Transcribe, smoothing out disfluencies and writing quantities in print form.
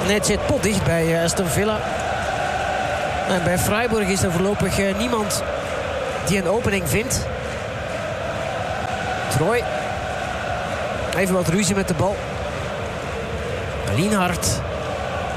net zit potdicht bij Aston Villa. En bij Freiburg is er voorlopig niemand die een opening vindt. Troy. Even wat ruzie met de bal. Lienhard.